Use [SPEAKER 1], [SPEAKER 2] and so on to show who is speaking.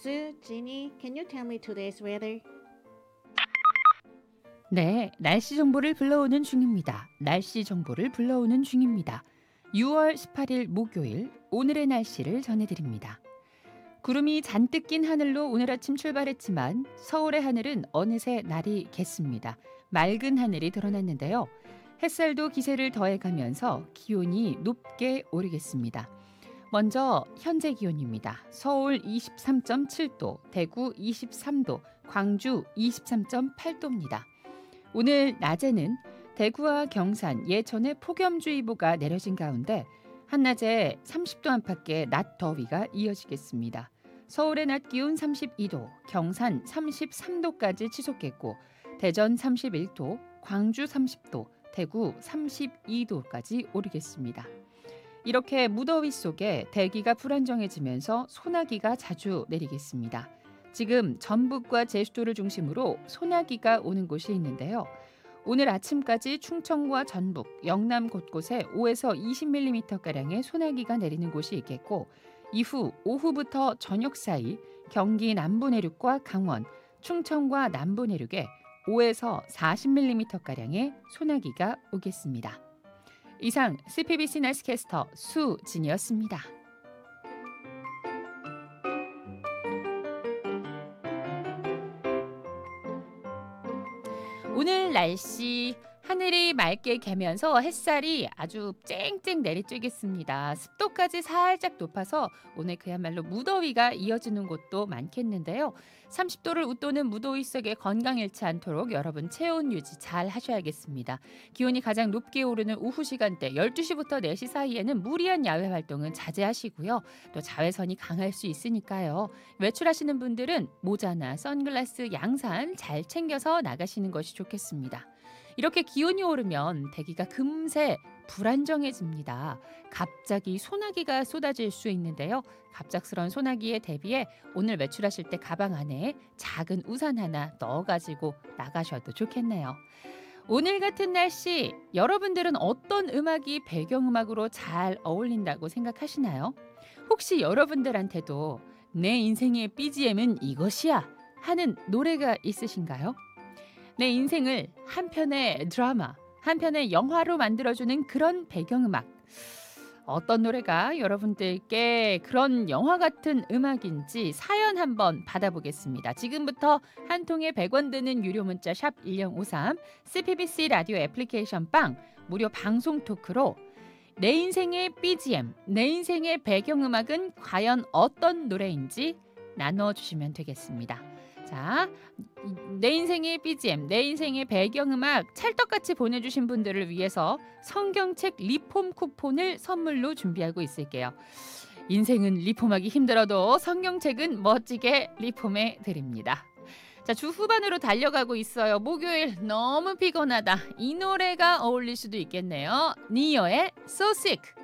[SPEAKER 1] Sue, Ginny, can you tell me today's weather?
[SPEAKER 2] 네, 날씨 정보를 불러오는 중입니다. 날씨 정보를 불러오는 중입니다. 6월 18일 목요일 오늘의 날씨를 전해드립니다. 구름이 잔뜩 낀 하늘로 오늘 아침 출발했지만 서울의 하늘은 어느새 날이 갰습니다. 맑은 하늘이 드러났는데요. 햇살도 기세를 더해가면서 기온이 높게 오르겠습니다. 먼저 현재 기온입니다. 서울 23.7도, 대구 23도, 광주 23.8도입니다. 오늘 낮에는 대구와 경산, 예천에 폭염주의보가 내려진 가운데 한낮에 30도 안팎의 낮 더위가 이어지겠습니다. 서울의 낮 기온 32도, 경산 33도까지 치솟겠고 대전 31도, 광주 30도, 대구 32도까지 오르겠습니다. 이렇게 무더위 속에 대기가 불안정해지면서 소나기가 자주 내리겠습니다. 지금 전북과 제주도를 중심으로 소나기가 오는 곳이 있는데요. 오늘 아침까지 충청과 전북, 영남 곳곳에 5에서 20mm가량의 소나기가 내리는 곳이 있겠고 이후 오후부터 저녁 사이 경기 남부 내륙과 강원, 충청과 남부 내륙에 5에서 40mm가량의 소나기가 오겠습니다. 이상 CPBC 날씨캐스터 수진이었습니다. 오늘 날씨 하늘이 맑게 개면서 햇살이 아주 쨍쨍 내리쬐겠습니다. 습도까지 살짝 높아서 오늘 그야말로 무더위가 이어지는 곳도 많겠는데요. 30도를 웃도는 무더위 속에 건강 잃지 않도록 여러분 체온 유지 잘 하셔야겠습니다. 기온이 가장 높게 오르는 오후 시간대 12시부터 4시 사이에는 무리한 야외 활동은 자제하시고요. 또 자외선이 강할 수 있으니까요. 외출하시는 분들은 모자나 선글라스, 양산 잘 챙겨서 나가시는 것이 좋겠습니다. 이렇게 기온이 오르면 대기가 금세 불안정해집니다. 갑자기 소나기가 쏟아질 수 있는데요. 갑작스러운 소나기에 대비해 오늘 외출하실 때 가방 안에 작은 우산 하나 넣어가지고 나가셔도 좋겠네요. 오늘 같은 날씨 여러분들은 어떤 음악이 배경음악으로 잘 어울린다고 생각하시나요? 혹시 여러분들한테도 내 인생의 BGM은 이것이야 하는 노래가 있으신가요? 내 인생을 한 편의 드라마, 한 편의 영화로 만들어주는 그런 배경음악. 어떤 노래가 여러분들께 그런 영화 같은 음악인지 사연 한번 받아보겠습니다. 지금부터 한 통에 100원 드는 유료 문자 샵 1053, CPBC 라디오 애플리케이션 빵, 무료 방송 토크로 내 인생의 BGM, 내 인생의 배경음악은 과연 어떤 노래인지 나눠주시면 되겠습니다. 자, 내 인생의 BGM, 내 인생의 배경음악 찰떡같이 보내주신 분들을 위해서 성경책 리폼 쿠폰을 선물로 준비하고 있을게요. 인생은 리폼하기 힘들어도 성경책은 멋지게 리폼해 드립니다. 자, 주 후반으로 달려가고 있어요. 목요일 너무 피곤하다. 이 노래가 어울릴 수도 있겠네요. 니어의 So Sick.